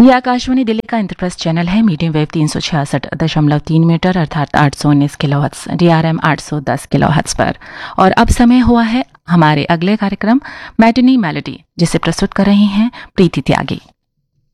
ये आकाशवाणी दिल्ली का enterprise channel है। मीडियम वेव 366.3 मीटर अर्थात 819 किलोहर्ट्ज, DRM 810 किलोहर्ट्ज पर। और अब समय हुआ है हमारे अगले कार्यक्रम मैटिनी मेलोडी, जिसे प्रस्तुत कर रही हैं प्रीति त्यागी।